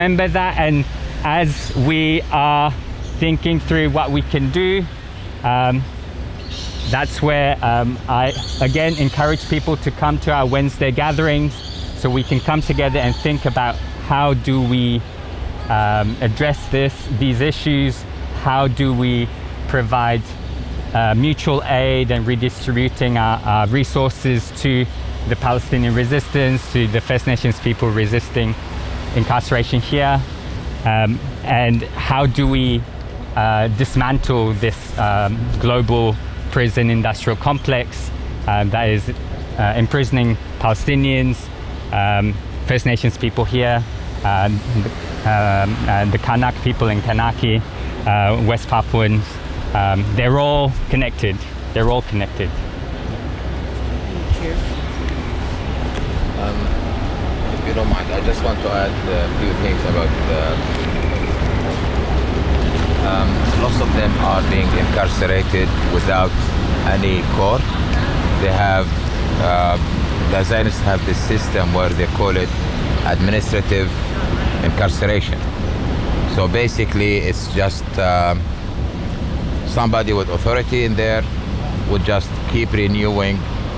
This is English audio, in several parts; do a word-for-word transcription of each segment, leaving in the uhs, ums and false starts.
Remember that, and as we are thinking through what we can do, um, that's where um, I again encourage people to come to our Wednesday gatherings so we can come together and think about how do we um, address this, these issues, how do we provide uh, mutual aid and redistributing our, our resources to the Palestinian resistance, to the First Nations people resisting incarceration here, um, and how do we uh, dismantle this um, global prison industrial complex um, that is uh, imprisoning Palestinians, um, First Nations people here, um, um, and the Kanak people in Kanaki, uh, West Papuans. Um, they're all connected. They're all connected. Thank you. Um, if you don't mind, I just want to add a few things about the Um, lots of them are being incarcerated without any court. They have, uh, the Zionists have this system where they call it administrative incarceration. So basically it's just uh, somebody with authority in there would just keep renewing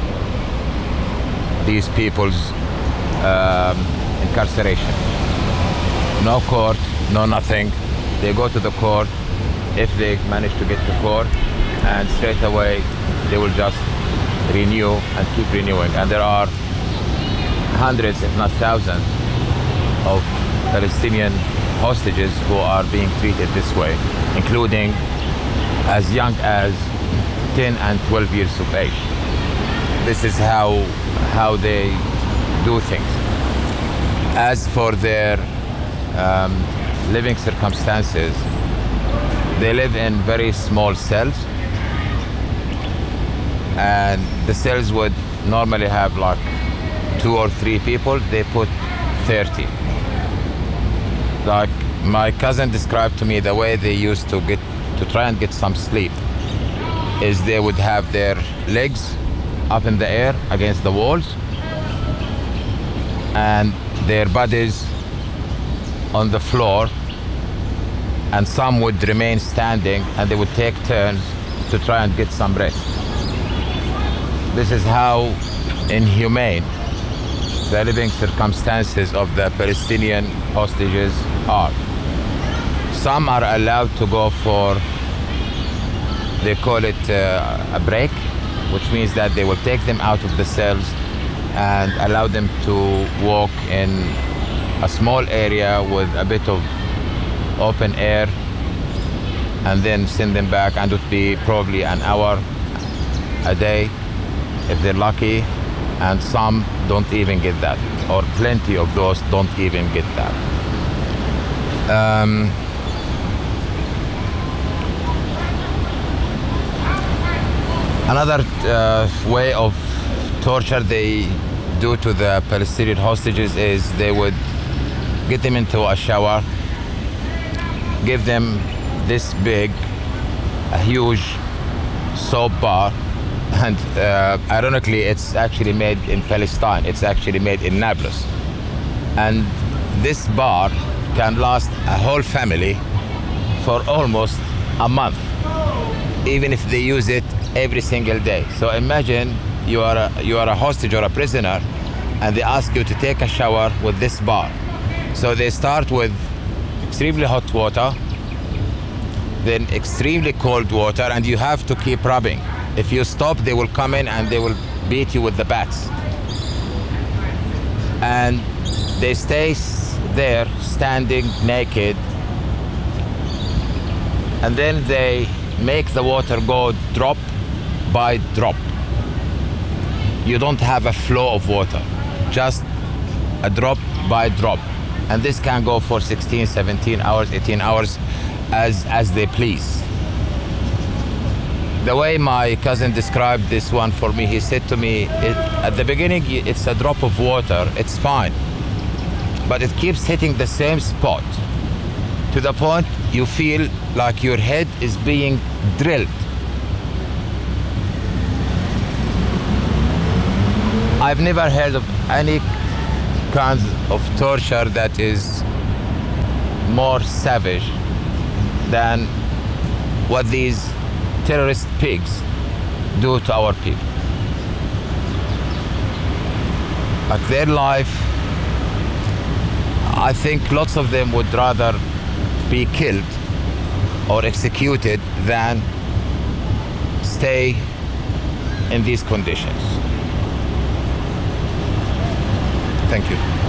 these people's um, incarceration. No court, no nothing. They go to the court if they manage to get to court, and straight away they will just renew and keep renewing. And there are hundreds, if not thousands, of Palestinian hostages who are being treated this way, including as young as ten and twelve years of age. This is how, how they do things. As for their um, living circumstances, they live in very small cells, and the cells would normally have like two or three people. They put thirty. Like my cousin described to me, the way they used to get to try and get some sleep is they would have their legs up in the air against the walls and their bodies on the floor, and some would remain standing, and they would take turns to try and get some rest. This is how inhumane the living circumstances of the Palestinian hostages are. Some are allowed to go for, they call it uh, a break, which means that they will take them out of the cells and allow them to walk in a small area with a bit of open air, and then send them back, and it would be probably an hour a day if they're lucky, and some don't even get that, or plenty of those don't even get that. Um, another uh, way of torture they do to the Palestinian hostages is they would get them into a shower, give them this big, a huge soap bar, and uh, ironically it's actually made in Palestine, it's actually made in Nablus. And this bar can last a whole family for almost a month, even if they use it every single day. So imagine you are a, you are a hostage or a prisoner, and they ask you to take a shower with this bar. So they start with extremely hot water, then extremely cold water, and you have to keep rubbing. If you stop, they will come in and they will beat you with the bats. And they stay there standing naked, and then they make the water go drop by drop. You don't have a flow of water, just a drop by drop. And this can go for sixteen, seventeen hours, eighteen hours, as, as they please. The way my cousin described this one for me, he said to me, it, at the beginning, it's a drop of water, it's fine. But it keeps hitting the same spot, to the point you feel like your head is being drilled. I've never heard of any kinds of torture that is more savage than what these terrorist pigs do to our people. Like their life, I think lots of them would rather be killed or executed than stay in these conditions. Thank you.